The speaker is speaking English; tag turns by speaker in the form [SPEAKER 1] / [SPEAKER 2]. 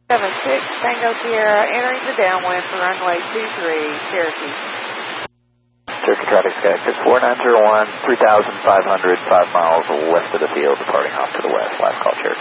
[SPEAKER 1] 76 Tango Sierra, entering the downwind for runway 23, Cherokee.
[SPEAKER 2] Cherokee traffic sky 4901, 3,500, 5 miles west of the field, departing off to the west. Last call, Cherokee.